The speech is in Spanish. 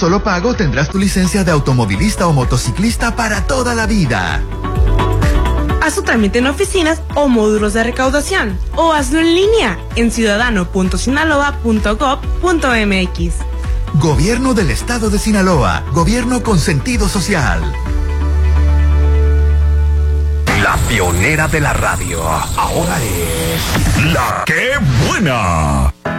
solo pago tendrás tu licencia de automovilista o motociclista para toda la vida. Haz tu trámite en oficinas o módulos de recaudación o hazlo en línea en ciudadano.sinaloa.gov.mx. Gobierno del Estado de Sinaloa. Gobierno con sentido social. La pionera de la radio. Ahora es La Qué Buena.